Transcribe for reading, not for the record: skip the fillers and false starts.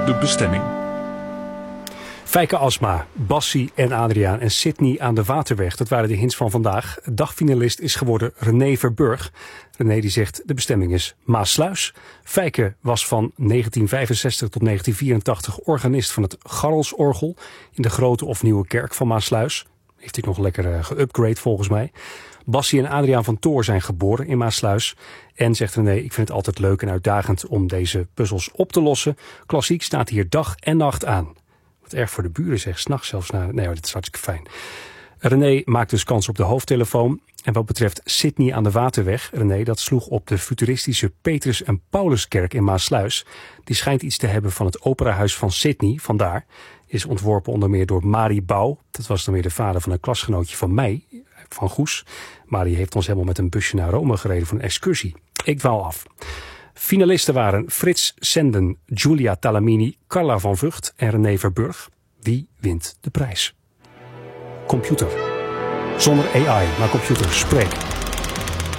de bestemming. Fijke Asma, Bassie en Adriaan en Sydney aan de Waterweg. Dat waren de hints van vandaag. Dagfinalist is geworden René Verburg. René die zegt de bestemming is Maassluis. Fijke was van 1965 tot 1984 organist van het Garrelsorgel in de Grote of Nieuwe Kerk van Maassluis. Heeft hij nog lekker geupgrade volgens mij. Bassie en Adriaan van Toor zijn geboren in Maassluis. En zegt René, ik vind het altijd leuk en uitdagend om deze puzzels op te lossen. Klassiek staat hier dag en nacht aan. Wat erg voor de buren zegt, 's nachts zelfs naar. Nee, dit is hartstikke fijn. René maakt dus kans op de hoofdtelefoon. En wat betreft Sydney aan de Waterweg, René, dat sloeg op de futuristische Petrus en Pauluskerk in Maassluis. Die schijnt iets te hebben van het operahuis van Sydney, vandaar. Is ontworpen onder meer door Marie Bouw. Dat was dan weer de vader van een klasgenootje van mij, van Goes. Marie heeft ons helemaal met een busje naar Rome gereden voor een excursie. Ik dwaal af. Finalisten waren Frits Senden, Julia Talamini, Carla van Vught en René Verburg. Wie wint de prijs? Computer. Zonder AI, maar computer, spreek.